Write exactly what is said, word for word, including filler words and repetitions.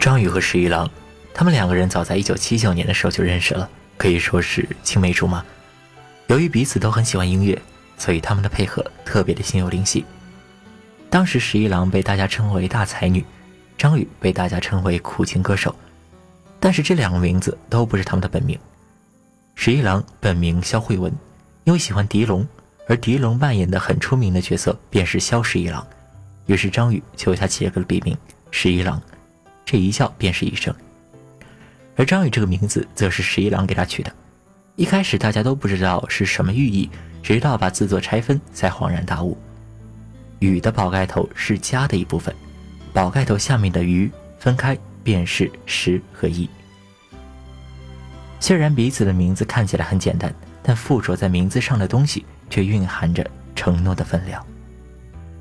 张宇和十一郎，他们两个人早在一九七九年的时候就认识了，可以说是青梅竹马。由于彼此都很喜欢音乐，所以他们的配合特别的心有灵犀。当时十一郎被大家称为大才女，张宇被大家称为苦情歌手，但是这两个名字都不是他们的本名。十一郎本名肖慧文，因为喜欢狄龙，而狄龙扮演的很出名的角色便是肖十一郎，于是张宇就为他起了个笔名十一郎，这一叫便是一生。而张宇这个名字则是十一郎给他取的，一开始大家都不知道是什么寓意，直到把字作拆分才恍然大悟。宇的宝盖头是家的一部分，宝盖头下面的鱼分开便是十和一。虽然彼此的名字看起来很简单，但附着在名字上的东西却蕴含着承诺的分量。